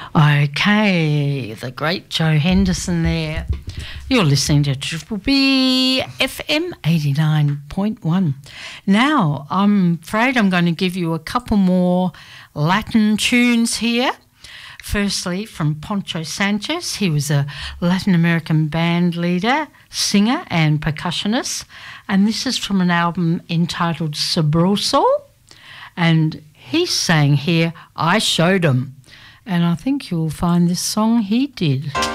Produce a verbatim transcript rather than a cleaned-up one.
Okay, the great Joe Henderson there. You're listening to Triple B F M eighty-nine point one. Now, I'm afraid I'm going to give you a couple more Latin tunes here. Firstly, from Poncho Sanchez. He was a Latin American band leader, singer and percussionist. And this is from an album entitled Sabroso. And he's saying here, I Showed 'Em. And I think you'll find this song he did.